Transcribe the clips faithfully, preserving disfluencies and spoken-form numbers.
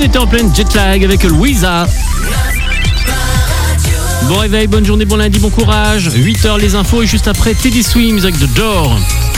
On était en pleine jet lag avec Louisa. Bon réveil, bonne journée, bon lundi, bon courage. huit heures les infos et juste après Teddy Swims avec The Door.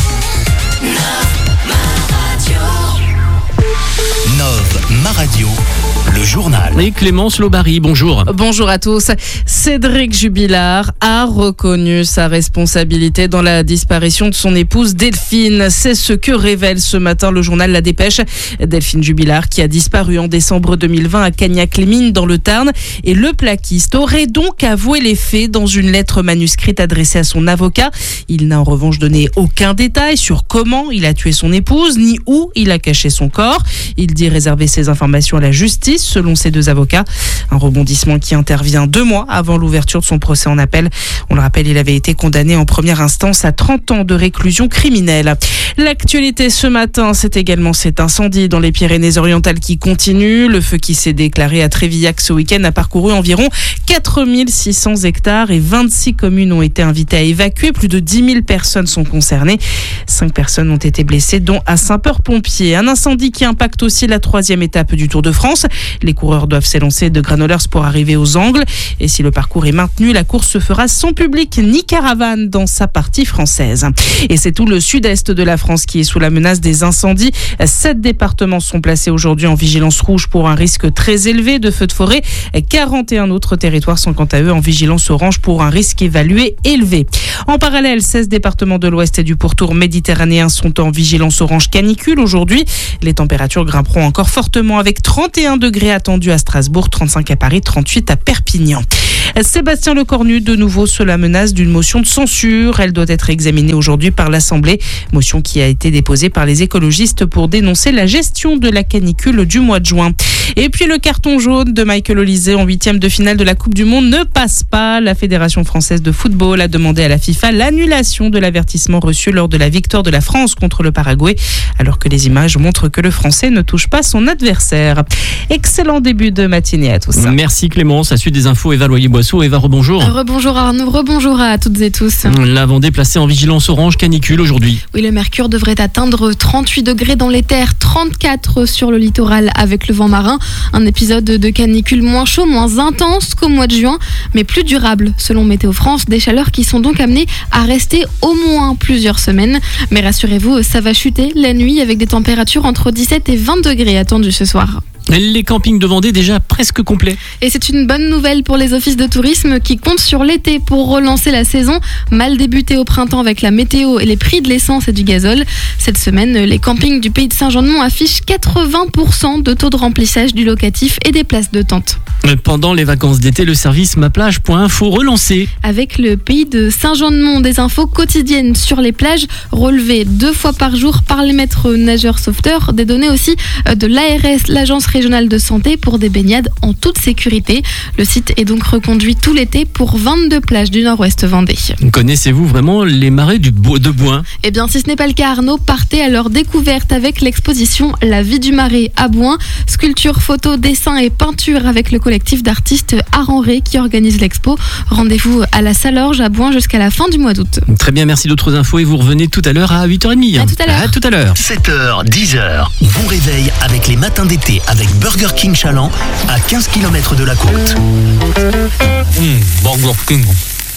Nove, ma radio, le journal. Et Clémence Lobary, bonjour. Bonjour à tous. Cédric Jubilard a reconnu sa responsabilité dans la disparition de son épouse Delphine. C'est ce que révèle ce matin le journal La Dépêche. Delphine Jubilard, qui a disparu en décembre deux mille vingt à Cagnac-les-Mines dans le Tarn, et le plaquiste aurait donc avoué les faits dans une lettre manuscrite adressée à son avocat. Il n'a en revanche donné aucun détail sur comment il a tué son épouse, ni où il a caché son corps. Il dit réserver ces informations à la justice, selon ses deux avocats. Un rebondissement qui intervient deux mois avant l'ouverture de son procès en appel. On le rappelle, il avait été condamné en première instance à trente ans de réclusion criminelle. L'actualité ce matin, c'est également cet incendie dans les Pyrénées-Orientales qui continue. Le feu qui s'est déclaré à Trévillac ce week-end a parcouru environ quatre mille six cents hectares et vingt-six communes ont été invitées à évacuer. Plus de dix mille personnes sont concernées. Cinq personnes ont été blessées, dont un sapeur-pompier. Un incendie qui impacte aussi la troisième étape du Tour de France. Les coureurs doivent s'élancer de Granollers pour arriver aux Angles. Et si le parcours est maintenu, la course se fera sans public ni caravane dans sa partie française. Et c'est tout le sud-est de la France qui est sous la menace des incendies. Sept départements sont placés aujourd'hui en vigilance rouge pour un risque très élevé de feux de forêt. quarante et un autres territoires sont quant à eux en vigilance orange pour un risque évalué élevé. En parallèle, seize départements de l'ouest et du pourtour méditerranéen sont en vigilance orange canicule aujourd'hui. Les températures grimperont encore fortement avec trente et un degrés attendus à Strasbourg, trente-cinq à Paris, trente-huit à Perpignan. Sébastien Lecornu, de nouveau sous la menace d'une motion de censure. Elle doit être examinée aujourd'hui par l'Assemblée. Motion qui a été déposée par les écologistes pour dénoncer la gestion de la canicule du mois de juin. Et puis le carton jaune de Michael Olise en huitième de finale de la Coupe du Monde ne passe pas. La Fédération française de football a demandé à la FIFA l'annulation de l'avertissement reçu lors de la victoire de la France contre le Paraguay, alors que les images montrent que le Français ne touche pas son adversaire. Excellent début de matinée à tous. Merci Clémence. À suite des infos, Eva Loyer-Boisseau. Eva, rebonjour. Rebonjour Arnaud, rebonjour à toutes et tous. La Vendée placée en vigilance orange canicule aujourd'hui. Oui, le mercure devrait atteindre trente-huit degrés dans les terres, trente-quatre sur le littoral avec le vent marin. Un épisode de canicule moins chaud, moins intense qu'au mois de juin, mais plus durable selon Météo France. Des chaleurs qui sont donc amenées à rester au moins plusieurs semaines. Mais rassurez-vous, ça va chuter la nuit avec des températures entre dix-sept et vingt degrés attendues ce soir. Les campings de Vendée déjà presque complets. Et c'est une bonne nouvelle pour les offices de tourisme qui comptent sur l'été pour relancer la saison. Mal débutée au printemps avec la météo et les prix de l'essence et du gazole. Cette semaine, les campings du pays de Saint-Jean-de-Mont affichent quatre-vingts pour cent de taux de remplissage du locatif et des places de tente. Pendant les vacances d'été, le service maplage point info relancé. Avec le pays de Saint-Jean-de-Mont, des infos quotidiennes sur les plages relevées deux fois par jour par les maîtres nageurs sauveteurs. Des données aussi de l'A R S, l'agence régionale de santé, pour des baignades en toute sécurité. Le site est donc reconduit tout l'été pour vingt-deux plages du nord-ouest Vendée. Connaissez-vous vraiment les marais du Bo- de Bouin ? Eh bien, si ce n'est pas le cas, Arnaud, partez à leur découverte avec l'exposition La vie du marais à Bouin. Sculpture, photos, dessins et peinture avec le collectif d'artistes Aranré qui organise l'expo. Rendez-vous à la Salorge à Bouin jusqu'à la fin du mois d'août. Très bien, merci. D'autres infos et vous revenez tout à l'heure à huit heures trente. À tout à l'heure. À tout à l'heure. sept heures, dix heures. Bon réveil avec les matins d'été avec Burger King Chaland à quinze kilomètres de la côte. Mmh, Burger King.